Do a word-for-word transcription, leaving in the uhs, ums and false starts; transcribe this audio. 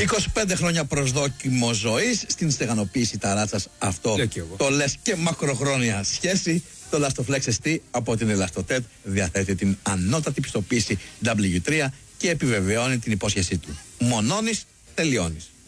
είκοσι πέντε χρόνια προσδόκιμο ζωής στην στεγανοποίηση ταράτσας. Αυτό το λες και μακροχρόνια σχέση. Το Lastoflex ες τι από την Ελαστοτέτ διαθέτει την ανώτατη πιστοποίηση ντάμπλιου τρία και επιβεβαιώνει την υπόσχεσή του. Μονώνεις, τελειώνεις.